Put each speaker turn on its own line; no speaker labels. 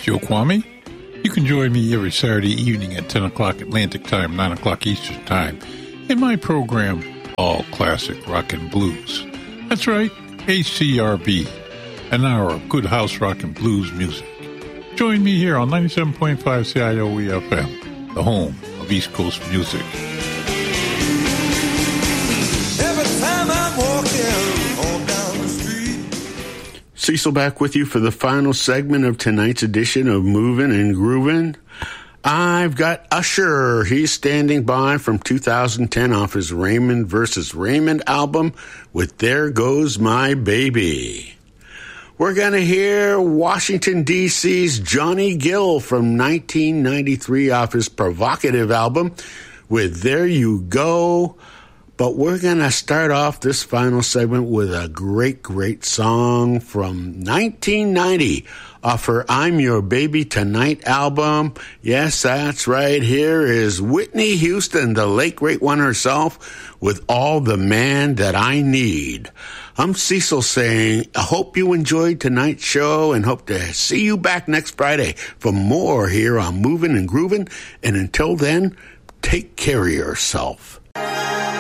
Joe Kwame. You can join me every Saturday evening at 10 o'clock Atlantic Time, 9 o'clock Eastern Time, in my program, All Classic Rock and Blues. That's right, ACRB, an hour of good house rock and blues music. Join me here on 97.5 CIOE FM, the home of East Coast music.
Every time I'm walking on down the street.
Cecil back with you for the final segment of tonight's edition of Movin' and Groovin'. I've got Usher. He's standing by from 2010 off his Raymond vs. Raymond album with There Goes My Baby. We're going to hear Washington, D.C.'s Johnny Gill from 1993 off his Provocative album with There You Go. But we're going to start off this final segment with a great, great song from 1990 off her I'm Your Baby Tonight album. Yes, that's right. Here is Whitney Houston, the late great one herself, with All the Man That I Need. I'm Cecil saying, I hope you enjoyed tonight's show and hope to see you back next Friday for more here on Movin' and Groovin'. And until then, take care of yourself.